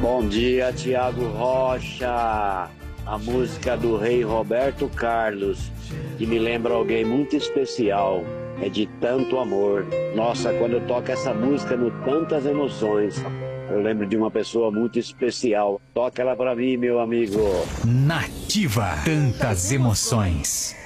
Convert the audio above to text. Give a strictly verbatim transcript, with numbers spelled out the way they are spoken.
Bom dia, Tiago Rocha. A música do rei Roberto Carlos, que me lembra alguém muito especial, é De Tanto Amor. Nossa, quando eu toco essa música no Tantas Emoções, eu lembro de uma pessoa muito especial. Toca ela pra mim, meu amigo. Nativa, Tantas Emoções.